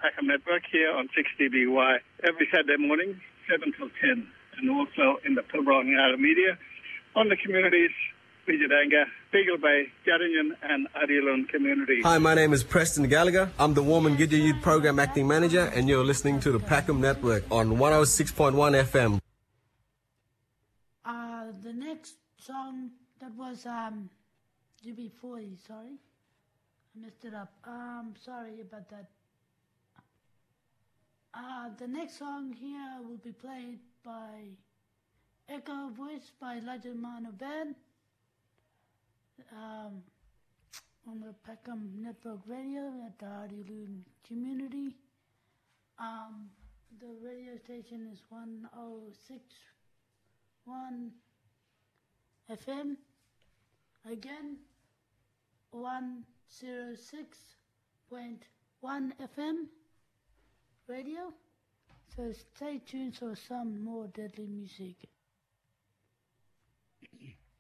Packham Network here on 6DBY every Saturday morning, 7 till 10, and also in the Pilbara Ngara media on the communities Bijadanga, Beagle Bay, Jaringan and Adialun communities. Hi, my name is Preston Gallagher. I'm the Warman Gidja Youth Program Acting Manager, and you're listening to the Packham Network on 106.1 FM. The next song, that was GB40, sorry. I messed it up. Sorry about that. The next song here will be played by Echo Voice by Legend Mana Band on the Peckham Network Radio at the Adialun community. The radio station is 106.1 FM. Again, 106.1 FM radio. So stay tuned for some more deadly music.